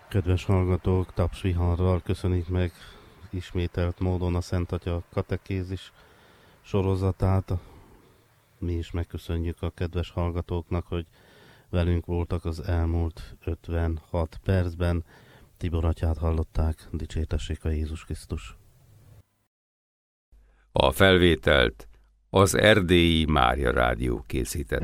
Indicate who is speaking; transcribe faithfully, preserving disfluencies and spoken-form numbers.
Speaker 1: Kedves hallgatók, tapsviharral köszönik meg ismételt módon a Szent Atya katekézis sorozatát. Mi is megköszönjük a kedves hallgatóknak, hogy velünk voltak az elmúlt ötvenhat percben. Tibor atyát hallották, dicsértessék a Jézus Krisztus.
Speaker 2: A felvételt az Erdélyi Mária Rádió készítette.